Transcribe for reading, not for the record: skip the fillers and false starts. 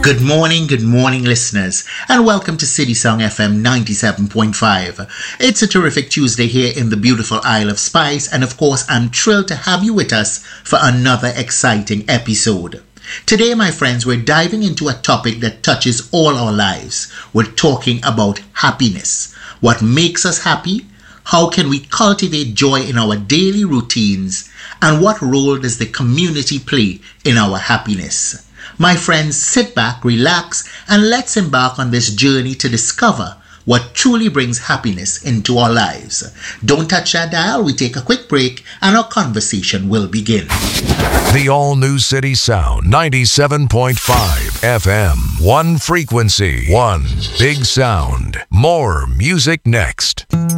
Good morning, listeners, and welcome to City Song FM 97.5. It's a terrific Tuesday here in the beautiful Isle of Spice, and of course, I'm thrilled to have you with us for another exciting episode. Today, my friends, we're diving into a topic that touches all our lives. We're talking about happiness. What makes us happy? How can we cultivate joy in our daily routines? And what role does the community play in our happiness? My friends, sit back, relax, and let's embark on this journey to discover what truly brings happiness into our lives. Don't touch that dial, we take a quick break, and our conversation will begin. The all-new City Sound 97.5 FM. One frequency, one big sound. More music next.